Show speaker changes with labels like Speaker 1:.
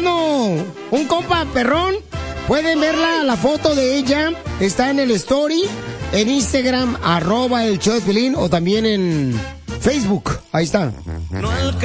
Speaker 1: buscando un compa perrón, pueden verla, la foto de ella está en el story, en Instagram, @el show de Piolín, o también en Facebook, ahí está.